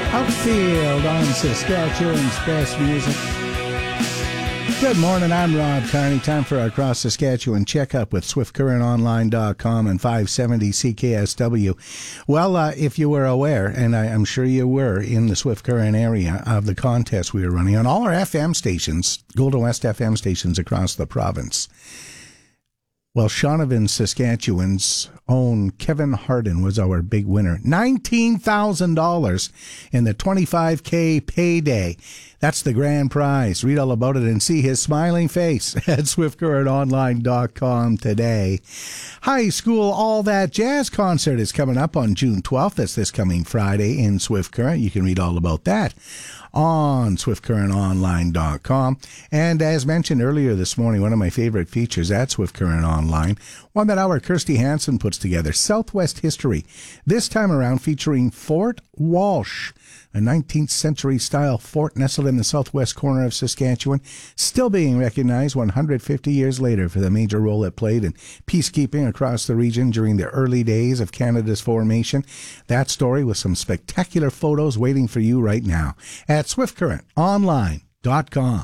Outfield on Saskatchewan's best music. Good morning, I'm Rob Carney. Time for our Cross Saskatchewan checkup with SwiftCurrentOnline.com and 570 CKSW. Well, if you were aware, and I'm sure you were in the Swift Current area of the contest we were running on all our FM stations, Golden West FM stations across the province. Well, Shaunavon, Saskatchewan's own Kevin Harden was our big winner. $19,000 in the 25K payday. That's the grand prize. Read all about it and see his smiling face at SwiftCurrentOnline.com today. High School All That Jazz concert is coming up on June 12th. That's this coming Friday in Swift Current. You can read all about that on SwiftCurrentOnline.com. And as mentioned earlier this morning, one of my favorite features at Swift Current Online, one that our Kirsty Hansen puts together, Southwest History. This time around featuring Fort Walsh, a 19th century style fort nestled in the southwest corner of Saskatchewan, still being recognized 150 years later for the major role it played in peacekeeping across the region during the early days of Canada's formation. That story with some spectacular photos waiting for you right now at SwiftCurrentOnline.com.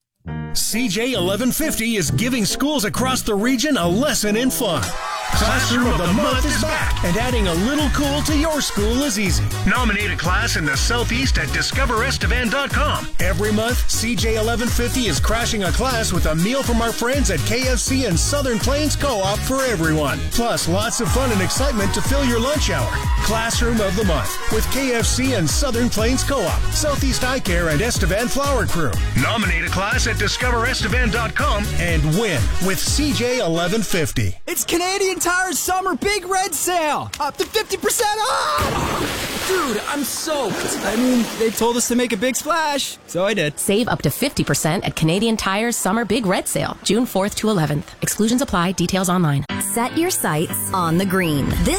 CJ 1150 is giving schools across the region a lesson in fun. Classroom of the Month is back, and adding a little cool to your school is easy. Nominate a class in the Southeast at DiscoverEstevin.com. Every month, CJ 1150 is crashing a class with a meal from our friends at KFC and Southern Plains Co-op for everyone. Plus, lots of fun and excitement to fill your lunch hour. Classroom of the Month with KFC and Southern Plains Co-op, Southeast Eye Care, and Estevan Flower Crew. Nominate a class at DiscoverEstevin.com and win with CJ 1150. It's Canadian Tire's summer big red sale. Up to 50% off. Dude, I'm soaked. I mean, they told us to make a big splash, so I did. Save up to 50% at Canadian Tire's summer big red sale, June 4th to 11th. Exclusions apply. Details online. Set your sights on the green. This